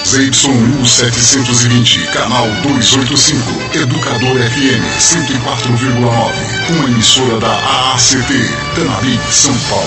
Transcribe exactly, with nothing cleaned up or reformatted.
Z Y U setecentos e vinte, canal duzentos e oitenta e cinco, Educador F M cento e quatro vírgula nove, uma emissora da A A C T, Tanabi, São Paulo.